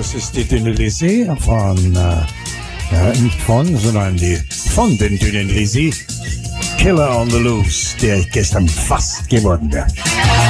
das ist die Dünne Lizzie von, nicht von, sondern von den Dünnen Lizzie. Killer on the Loose, der gestern fast gewonnen wäre.